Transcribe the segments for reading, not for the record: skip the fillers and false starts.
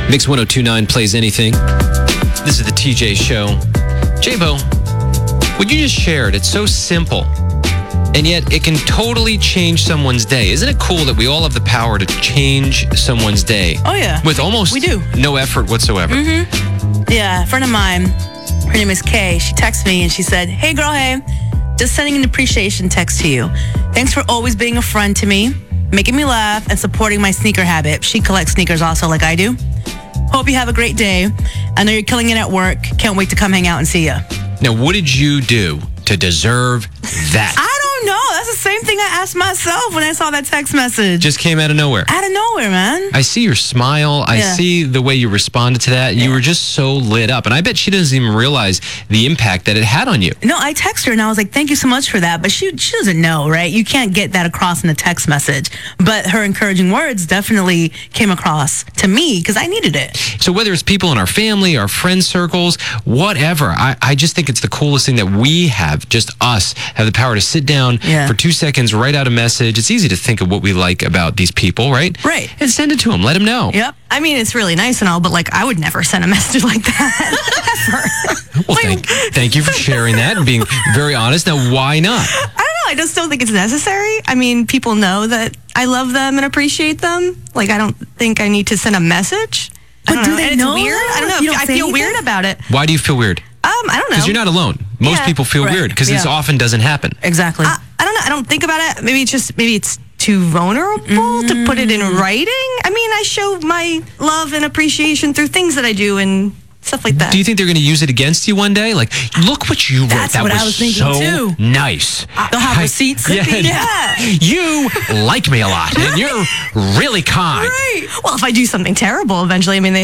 Mix 102.9 plays anything. This is the TJ Show. J-Bo, what you just shared, it's so simple. And yet it can totally change someone's day. Isn't it cool that we all have the power to change someone's day? Oh, yeah. With almost we do. No effort whatsoever. Mm-hmm. Yeah, a friend of mine, her name is Kay. She texted me and she said, "Hey, girl, hey. Just sending an appreciation text to you. Thanks for always being a friend to me, making me laugh, and supporting my sneaker habit." She collects sneakers also like I do. Hope you have a great day. I know you're killing it at work. Can't wait to come hang out and see you. Now, what did you do to deserve that? I don't know. That's the same thing I asked myself when I saw that text message. Just came out of nowhere. Out of nowhere, man. I see your smile. I see the way you responded to that. You were just so lit up. And I bet she doesn't even realize the impact that it had on you. No, I texted her and I was like, "Thank you so much for that." But she doesn't know, right? You can't get that across in a text message. But her encouraging words definitely came across to me because I needed it. So whether it's people in our family, our friend circles, whatever, I just think it's the coolest thing that we have, just us, have the power to sit down for 2 seconds, write out a message. It's easy to think of what we like about these people, right? Right. And send it to them. Let them know. Yep. I mean, it's really nice and all, but like, I would never send a message like that. Ever. Well, thank you for sharing that and being very honest. Now, why not? I don't know. I just don't think it's necessary. I mean, people know that I love them and appreciate them. Like, I don't think I need to send a message. But do they and know? It's weird. I don't know. I feel weird about it. Why do you feel weird? I don't know. Because you're not alone. Most people feel weird because this often doesn't happen. Exactly. I don't know. I don't think about it. Maybe it's too vulnerable to put it in writing. I mean, I show my love and appreciation through things that I do and stuff like that. Do you think they're going to use it against you one day? Like, look what you wrote. That's that what was I was thinking so too. nice. They'll have receipts. Yeah. You like me a lot, and you're really kind. Right. Well, if I do something terrible, eventually, I mean,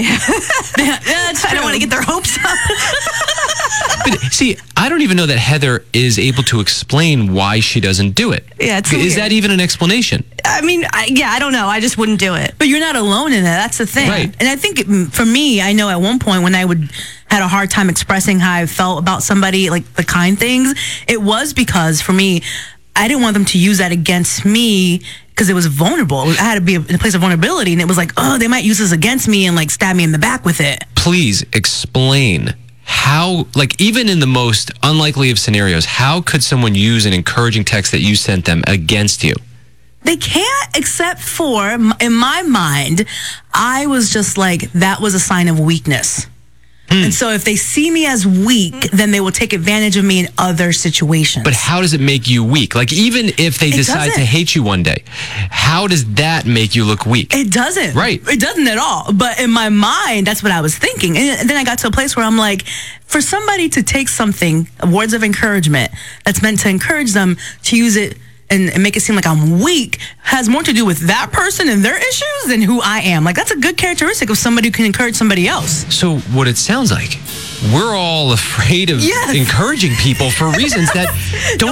I don't want to get their hopes up. But see, I don't even know that Heather is able to explain why she doesn't do it. Yeah, it's Is weird. that even an explanation? I mean, I don't know. I just wouldn't do it. But you're not alone in that. That's the thing. Right. And I think for me, I know at one point when I had a hard time expressing how I felt about somebody, like the kind things, it was because for me, I didn't want them to use that against me because it was vulnerable. I had to be in a place of vulnerability, and it was like, oh, they might use this against me and like stab me in the back with it. Please explain how, like, even in the most unlikely of scenarios, how could someone use an encouraging text that you sent them against you? They can't, except for, in my mind, I was just like, that was a sign of weakness. And so if they see me as weak, then they will take advantage of me in other situations. But how does it make you weak? Like, even if they decide to doesn't. hate you one day, how does that make you look weak? It doesn't. Right. It doesn't at all. But in my mind, that's what I was thinking. And then I got to a place where I'm like, for somebody to take something, words of encouragement, that's meant to encourage them, to use it and make it seem like I'm weak, has more to do with that person and their issues than who I am. Like, that's a good characteristic of somebody who can encourage somebody else. So what it sounds like, we're all afraid of encouraging people for reasons that don't